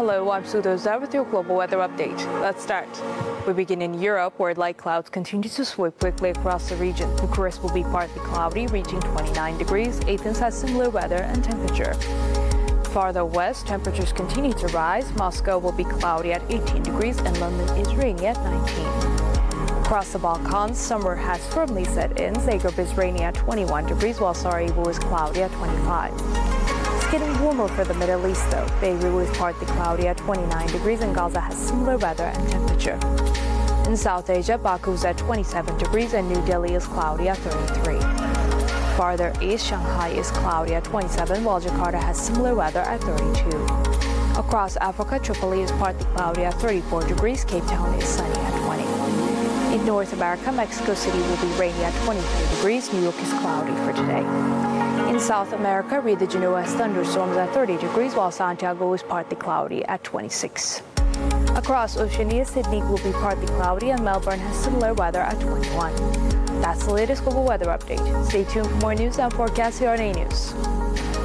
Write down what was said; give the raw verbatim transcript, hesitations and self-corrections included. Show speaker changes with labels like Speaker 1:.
Speaker 1: Hello, I'm Sudoza with your global weather update. Let's start. We begin in Europe, where light clouds continue to sweep quickly across the region. Bucharest will be partly cloudy, reaching twenty-nine degrees. Athens has similar weather and temperature. Farther west, temperatures continue to rise. Moscow will be cloudy at eighteen degrees, and London is rainy at nineteen. Across the Balkans, summer has firmly set in. Zagreb is rainy at twenty-one degrees, while Sarajevo is cloudy at twenty-five. It's getting warmer for the Middle East, though. Beirut is partly cloudy at twenty-nine degrees, and Gaza has similar weather and temperature. In South Asia, Baku is at twenty-seven degrees, and New Delhi is cloudy at thirty-three. Farther east, Shanghai is cloudy at twenty-seven, while Jakarta has similar weather at thirty-two. Across Africa, Tripoli is partly cloudy at thirty-four degrees. Cape Town is sunny at twenty. In North America, Mexico City will be rainy at twenty-three degrees. New York is cloudy for today. In South America, Rio de Janeiro has thunderstorms at thirty degrees, while Santiago is partly cloudy at twenty-six. Across Oceania, Sydney will be partly cloudy, and Melbourne has similar weather at twenty-one. That's the latest global weather update. Stay tuned for more news and forecasts here on A News.